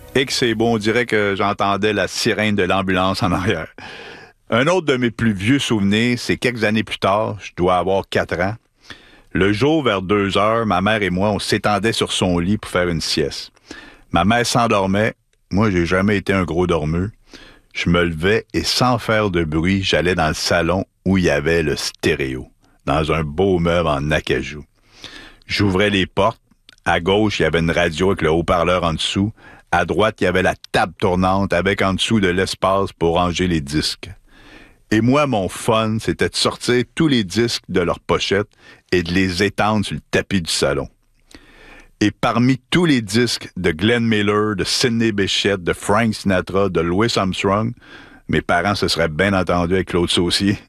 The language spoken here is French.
Et que c'est beau, on dirait que j'entendais la sirène de l'ambulance en arrière. Un autre de mes plus vieux souvenirs, c'est quelques années plus tard, je dois avoir 4 ans. Le jour, vers 2 heures, ma mère et moi, on s'étendait sur son lit pour faire une sieste. Ma mère s'endormait. Moi, j'ai jamais été un gros dormeux. Je me levais et sans faire de bruit, j'allais dans le salon où il y avait le stéréo, dans un beau meuble en acajou. J'ouvrais les portes. À gauche, il y avait une radio avec le haut-parleur en dessous. À droite, il y avait la table tournante avec en dessous de l'espace pour ranger les disques. Et moi, mon fun, c'était de sortir tous les disques de leur pochette et de les étendre sur le tapis du salon. Et parmi tous les disques de Glenn Miller, de Sidney Bechet, de Frank Sinatra, de Louis Armstrong, mes parents se seraient bien entendus avec Claude Saucier.